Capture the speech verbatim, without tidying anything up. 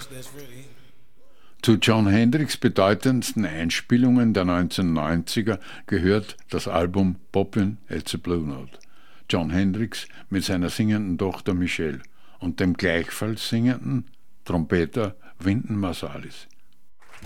Zu John Hendricks bedeutendsten Einspielungen der neunzehnhundertneunziger gehört das Album Poppin' at the Blue Note. John Hendricks mit seiner singenden Tochter Michelle und dem gleichfalls singenden Trompeter Wynton Marsalis.